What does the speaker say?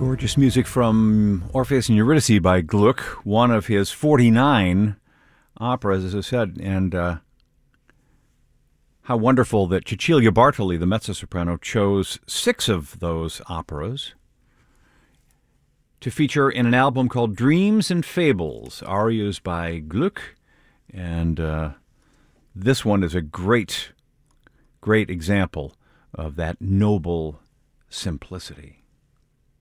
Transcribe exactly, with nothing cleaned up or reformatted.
Gorgeous music from Orpheus and Eurydice by Gluck, one of his forty-nine operas, as I said. And uh, how wonderful that Cecilia Bartoli, the mezzo-soprano, chose six of those operas to feature in an album called Dreams and Fables, arias by Gluck. And uh, this one is a great, great example of that noble simplicity.